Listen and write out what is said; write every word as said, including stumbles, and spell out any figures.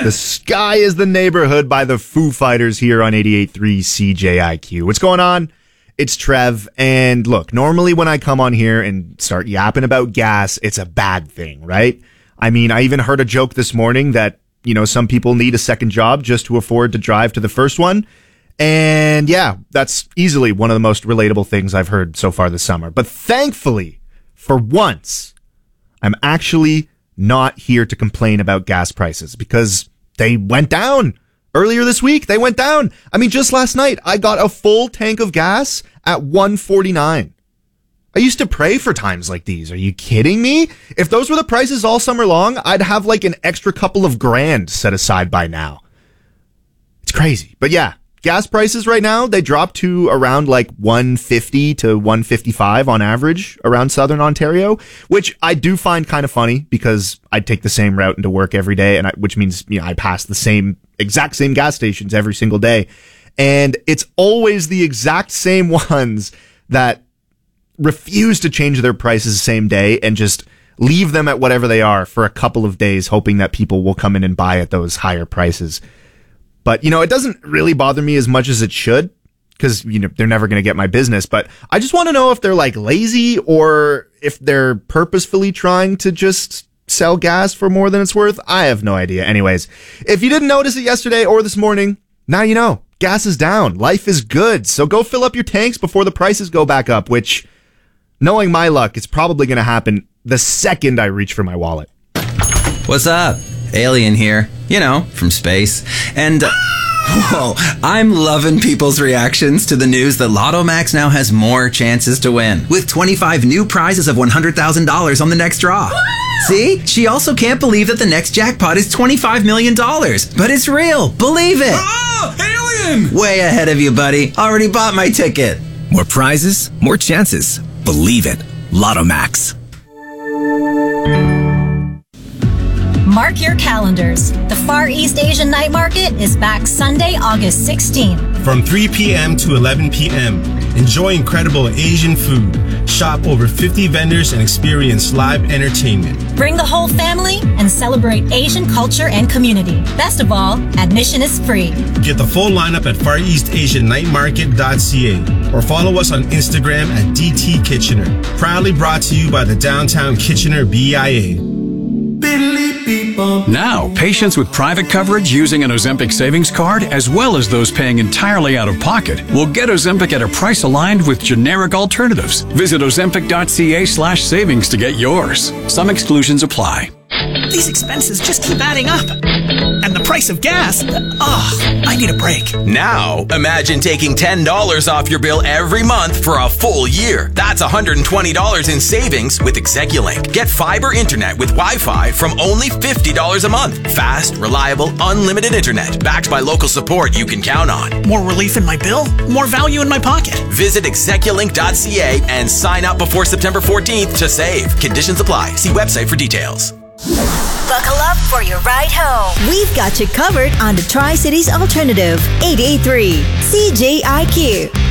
The Sky is the Neighborhood by the Foo Fighters here on eighty-eight point three C J I Q. What's going on? It's Trev. And look, normally when I come on here and start yapping about gas, it's a bad thing, right? I mean, I even heard a joke this morning that, you know, some people need a second job just to afford to drive to the first one. And yeah, that's easily one of the most relatable things I've heard so far this summer. But thankfully, for once, I'm actually not here to complain about gas prices because they went down. Earlier this week, they went down. I mean, just last night, I got a full tank of gas at one forty-nine. I used to pray for times like these. Are you kidding me? If those were the prices all summer long, I'd have like an extra couple of grand set aside by now. It's crazy. But yeah, gas prices right now, they drop to around like one fifty to one fifty-five on average around Southern Ontario, which I do find kind of funny because I take the same route into work every day, and I, which means, you know, I pass the same exact same gas stations every single day. And it's always the exact same ones that refuse to change their prices the same day and just leave them at whatever they are for a couple of days, hoping that people will come in and buy at those higher prices. But, you know, it doesn't really bother me as much as it should because, you know, they're never going to get my business. But I just want to know if they're like lazy or if they're purposefully trying to just sell gas for more than it's worth. I have no idea. Anyways, if you didn't notice it yesterday or this morning, now you know. Gas is down. Life is good. So go fill up your tanks before the prices go back up, which, knowing my luck, it's probably going to happen the second I reach for my wallet. What's up? Alien here. You know, from space. And, uh, whoa, I'm loving people's reactions to the news that Lotto Max now has more chances to win, with twenty-five new prizes of one hundred thousand dollars on the next draw. See? She also can't believe that the next jackpot is twenty-five million dollars. But it's real. Believe it. Oh, alien! Way ahead of you, buddy. Already bought my ticket. More prizes, more chances. Believe it. Lotto Max. Mark your calendars. The Far East Asian Night Market is back Sunday, August sixteenth. From three p.m. to eleven p.m. Enjoy incredible Asian food. Shop over fifty vendors and experience live entertainment. Bring the whole family and celebrate Asian culture and community. Best of all, admission is free. Get the full lineup at far east asian night market dot c a or follow us on Instagram at D T Kitchener. Proudly brought to you by the Downtown Kitchener B I A. Now, patients with private coverage using an Ozempic savings card, as well as those paying entirely out of pocket, will get Ozempic at a price aligned with generic alternatives. Visit ozempic dot c a slash savings to get yours. Some exclusions apply. These expenses just keep adding up. And the price of gas, ugh, I need a break. Now, imagine taking ten dollars off your bill every month for a full year. That's one hundred twenty dollars in savings with Execulink. Get fiber internet with Wi-Fi from only fifty dollars a month. Fast, reliable, unlimited internet. Backed by local support you can count on. More relief in my bill, more value in my pocket. Visit execulink dot c a and sign up before September fourteenth to save. Conditions apply. See website for details. Buckle up for your ride home. We've got you covered on the Tri-Cities Alternative, eighty-eight point three C J I Q.